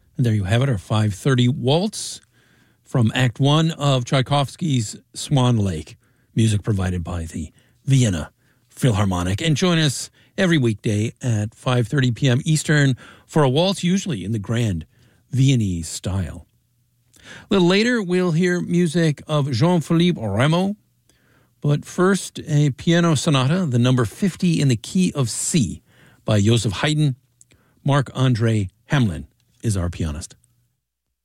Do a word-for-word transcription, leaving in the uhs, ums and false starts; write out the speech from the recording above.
And there you have it, our five thirty waltz from Act One of Tchaikovsky's Swan Lake, music provided by the Vienna Philharmonic. And join us every weekday at five thirty p.m. Eastern for a waltz, usually in the grand Viennese style. A little later, we'll hear music of Jean-Philippe Rameau. But first, a piano sonata, the number fifty in the key of C by Joseph Haydn. Marc-Andre Hamelin is our pianist.